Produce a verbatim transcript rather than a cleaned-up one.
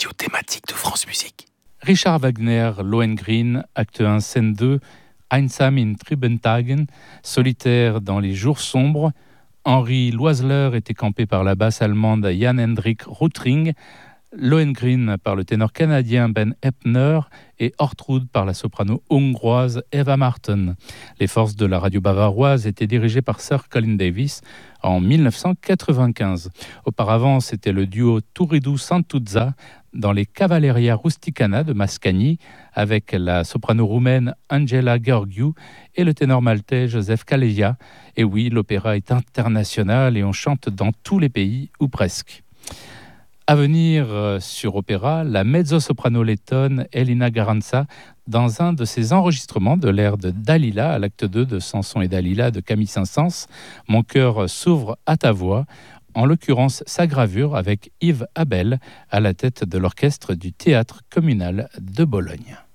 radio thématique de France Musique. Richard Wagner, Lohengrin, acte un, scène deux, Einsam in Trübentagen, solitaire dans les jours sombres. Henri Loisler était campé par la basse allemande Jan Hendrik Rutring, Lohengrin par le ténor canadien Ben Eppner et Ortrud par la soprano hongroise Eva Martin. Les forces de la radio bavaroise étaient dirigées par Sir Colin Davis en dix-neuf cent quatre-vingt-quinze. Auparavant, c'était le duo Turiddu Santuzza dans les Cavalleria Rusticana de Mascagni avec la soprano roumaine Angela Gheorghiu et le ténor maltais Joseph Calleja. Et oui, l'opéra est international et on chante dans tous les pays ou presque. À venir sur Opéra, la mezzo-soprano lettonne Elina Garanca dans un de ses enregistrements de l'air de Dalila à l'acte deux de Samson et Dalila de Camille Saint-Saëns. Mon cœur s'ouvre à ta voix, en l'occurrence sa gravure avec Yves Abel à la tête de l'orchestre du théâtre communal de Bologne.